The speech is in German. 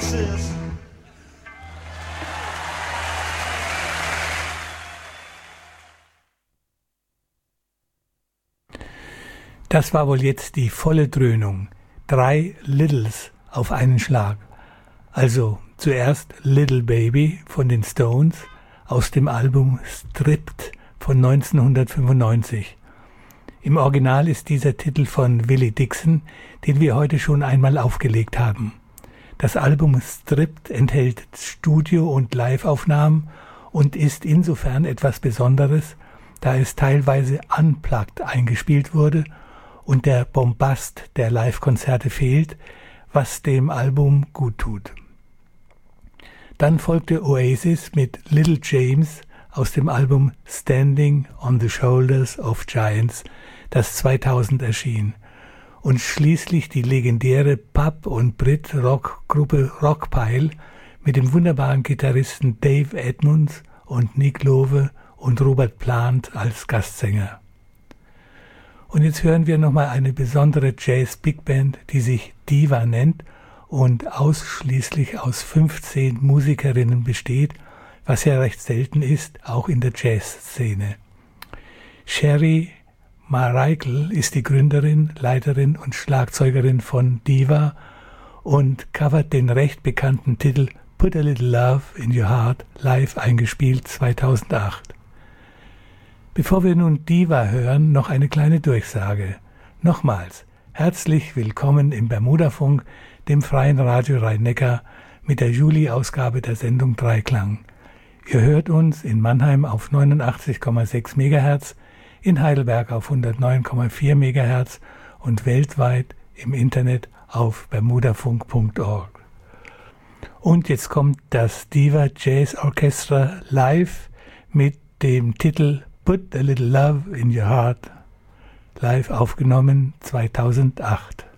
Oasis. Das war wohl jetzt die volle Dröhnung. 3 Littles auf einen Schlag. Also zuerst Little Baby von den Stones aus dem Album Stripped von 1995. Im Original ist dieser Titel von Willie Dixon, den wir heute schon einmal aufgelegt haben. Das Album Stripped enthält Studio- und Live-Aufnahmen und ist insofern etwas Besonderes, da es teilweise unplugged eingespielt wurde und der Bombast der Live-Konzerte fehlt, was dem Album gut tut. Dann folgte Oasis mit Little James aus dem Album Standing on the Shoulders of Giants, das 2000 erschien. Und schließlich die legendäre Pub- und Brit-Rock-Gruppe Rockpile mit dem wunderbaren Gitarristen Dave Edmunds und Nick Lowe und Robert Plant als Gastsänger. Und jetzt hören wir nochmal eine besondere Jazz-Big-Band, die sich Diva nennt und ausschließlich aus 15 Musikerinnen besteht, was ja recht selten ist, auch in der Jazzszene. Sherry Marikel ist die Gründerin, Leiterin und Schlagzeugerin von Diva und covert den recht bekannten Titel Put a Little Love in Your Heart live eingespielt 2008. Bevor wir nun Diva hören, noch eine kleine Durchsage. Nochmals, herzlich willkommen im Bermudafunk, dem freien Radio Rhein-Neckar, mit der Juli-Ausgabe der Sendung Dreiklang. Ihr hört uns in Mannheim auf 89,6 MHz, in Heidelberg auf 109,4 MHz und weltweit im Internet auf bermudafunk.org. Und jetzt kommt das Diva Jazz Orchestra live mit dem Titel Put a Little Love in Your Heart, live aufgenommen 2008.